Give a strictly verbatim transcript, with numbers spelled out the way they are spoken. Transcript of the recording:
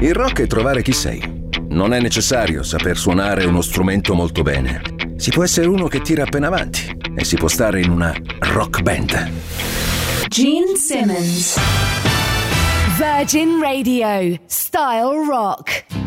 Il rock è trovare chi sei. Non è necessario saper suonare uno strumento molto bene. Si può essere uno che tira appena avanti e si può stare in una rock band. Gene Simmons. Virgin Radio. Style Rock.